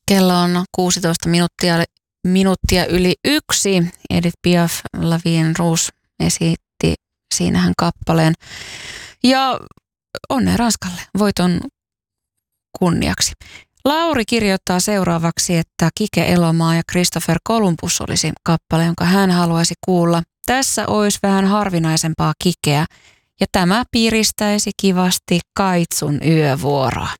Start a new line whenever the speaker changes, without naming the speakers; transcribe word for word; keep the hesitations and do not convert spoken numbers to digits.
Kello on kuusitoista minuuttia, minuuttia yli yksi. Edith Piaf, La Vie en Rose esitti siinähän kappaleen. Ja onnea Ranskalle voiton kunniaksi. Lauri kirjoittaa seuraavaksi, että Kike Elomaa ja Christopher Columbus olisi kappale, jonka hän haluaisi kuulla. Tässä olisi vähän harvinaisempaa Kikeä ja tämä piristäisi kivasti Kaitsun yövuoroa.